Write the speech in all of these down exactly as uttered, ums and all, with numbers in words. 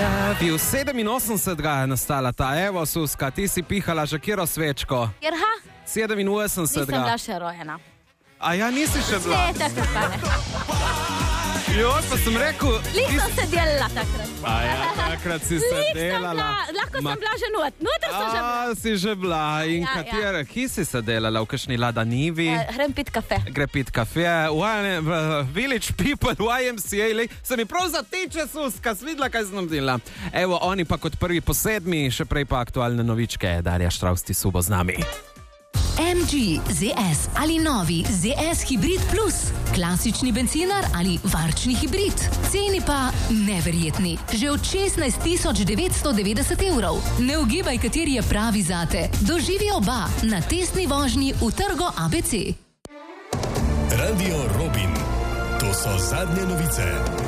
love you. sedeminosemdeset je nastala ta, evo Suska, ti si pihala že kjero svečko. Kjerha? sedeminosemdeset. Nisem bila še rojena. A ja, nisi še bila? Ne, takrat pa ne. Joj, pa sem rekel... Lik sem se delala takrat. A ja, takrat si se Lik sem delala. bila, lahko sem bila že not. Noter sem že bila. A, si že bila. In Ja, ja. katere, ki si se delala? V kakšni Lada Nivi? Eh, Grem pit kafe. Gre pit kafe, v- v Village People, Y M C A, lej, se mi prav zateče, Suska, svidla, kaj sem naredila. Evo, oni pa kot prvi po sedmi, še prej pa aktualne novičke, Darja Štravsti Subo z nami. M G, Z S ali novi Z S Hybrid Plus. Klasični bencinar ali varčni hibrid. Ceni pa neverjetni. Že od šestnajst tisoč devetsto devetdeset evrov. Ne ugibaj, kateri je pravi zate. Doživi oba na testni vožnji v Trgo A B C. Radio Robin. To so zadnje novice.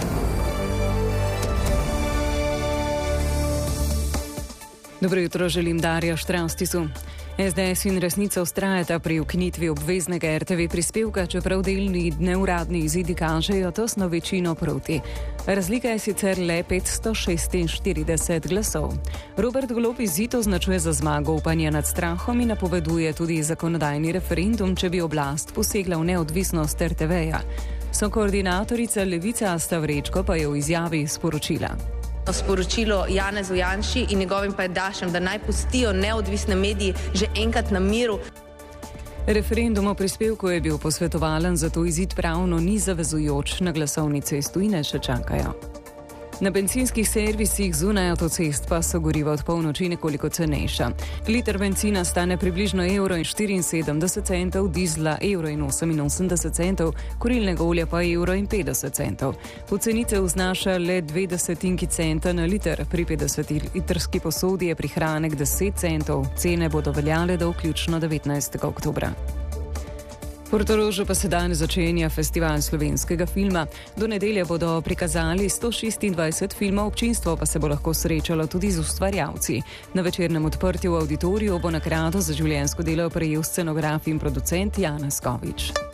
Dobro jutro, želim Darja Štravstisu. S D S in Resnica vztrajata pri ukinitvi obveznega R T V prispevka, čeprav delni neuradni izidi kažejo tesno večino proti. Razlika je sicer le petsto šestinštirideset glasov. Robert Golob izid označuje za zmago upanja nad strahom in napoveduje tudi zakonodajni referendum, če bi oblast posegla v neodvisnost R T V-ja. Sokoordinatorica Levica Asta Vrečko pa je v izjavi sporočila. Sporočilo Janezu Janši in njegovim pajdašem, da naj pustijo neodvisne mediji že enkrat na miru. Referendum o prispevku je bil posvetovalen, zato izid pravno ni zavezujoč, na glasovnice iz tujine še čakajo. Na bencinskih servisih zunaj avtocest pa so goriva od polnoči nekoliko cenejša. Liter bencina stane približno evro in štiriinsedemdeset centov, dizla evro in oseminosemdeset centov, kurilnega olja pa evro in petdeset centov. Pocenitev znaša le dve desetinki centa na liter, pri petdeset litrski posodi je prihranek deset centov, cene bodo veljale do vključno devetnajstega oktobra. V Portorožu pa se danes začenja festival slovenskega filma. Do nedelje bodo prikazali sto šestindvajset filmov, občinstvo pa se bo lahko srečalo tudi z ustvarjalci. Na večernem odprtju v avditoriju bo nagrado za življenjsko delo prejel scenograf in producent Janez Kovič.